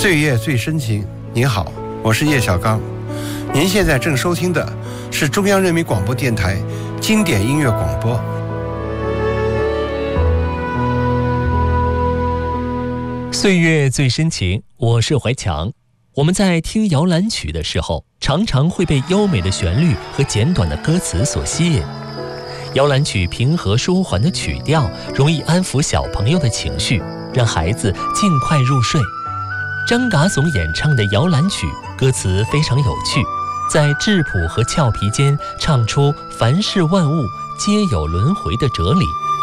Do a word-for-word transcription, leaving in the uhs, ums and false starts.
岁月最深情。您好，我是叶小刚。您现在正收听的是中央人民广播电台经典音乐广播。 岁月最深情，我是怀强。我们在听摇篮曲的时候，常常会被优美的旋律和简短的歌词所吸引。摇篮曲平和舒缓的曲调，容易安抚小朋友的情绪，让孩子尽快入睡。张嘎怂演唱的摇篮曲，歌词非常有趣，在质朴和俏皮间唱出凡事万物皆有轮回的哲理。